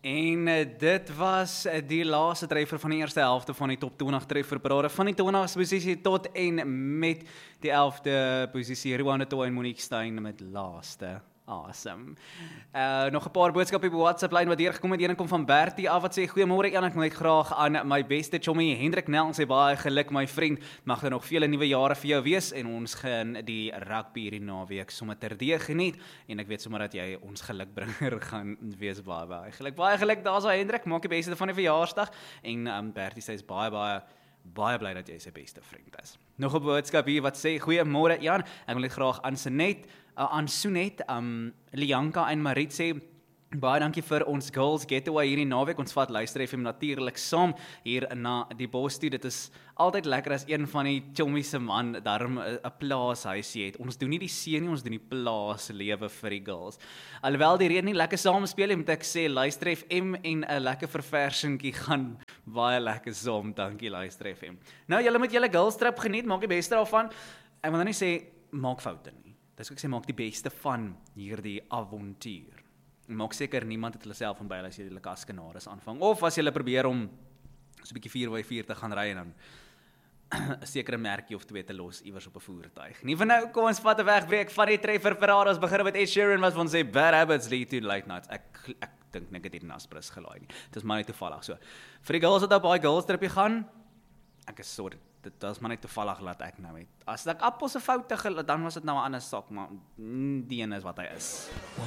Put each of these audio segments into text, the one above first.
En dit was die laaste treffer van die eerste helfte van die top 20 trefferparade van die 20ste posisie tot en met die 11de posisie. Ruan de Tooy en Monique Steyn met laaste. Awesome. Nog 'n paar boodskappe op die WhatsApp-lyn wat hier gekom het. Een kom van Bertie af wat sê, goeiemôre Jan, ek wil net graag aan my beste chommy Hendrik Nel sê baie geluk my vriend. Mag daar nog vele nuwe jare vir jou wees en ons gaan die rugby hierdie naweek sommer terdee geniet en ek weet sommer dat jy ons gelukbringer gaan wees baie geluk. Baie geluk daar's Hendrik, maak die beste van die verjaarsdag en Bertie sê is baie bly dat jy sy beste vriend is. Nog 'n boodskap hier wat sê, goeiemôre Jan, ek wil net graag aan Sonet, Lianka en Marit sê, baie dankie vir ons Girls Getaway hierdie naweek, ons vat luister FM natuurlik saam hier na die bos toe, dit is altyd lekker as een van die chommies se man daarom 'n plaashuisie het, ons doen nie die see nie, ons doen die plaaslewe vir die girls, alhoewel die reën nie lekker saamspeel nie, moet ek sê, luister FM en 'n lekker verversingkie gaan baie lekker saam, dankie luister FM. Nou, julle moet julle girls trip geniet, maak die beste daarvan, ek wil nou nie sê, maak foute nie, dis wat ek sê, maak die beste van hierdie avontuur. Maak seker niemand het hulle self van by as jy die kaskenaris aanvang, of as jy probeer om so 'n bietjie 4x4 te gaan ry en dan 'n sekere merkie of twee te los iewers op 'n voertuig. Nie vir nou, kom ons vat 'n wegbreek van die trefferparade, ons begin met Ed Sheeran wat ons sê Bad Habits lead to late nights. Ek dink net dit Naspers gelaai nie. Dit is maar net toevallig so. Vir die girls wat op baie girls tripie gaan, ek is sorry, dit is maar net toevallig laat ek nou het. As ek appels se foute gelaat, dan was dit nou 'n ander sak, maar die een is wat hy is.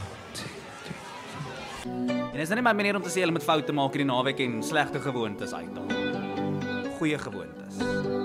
En is nou nie my manier om te sê, hulle moet foute maak in die naweek en slegte gewoontes uithaal. Goeie gewoontes.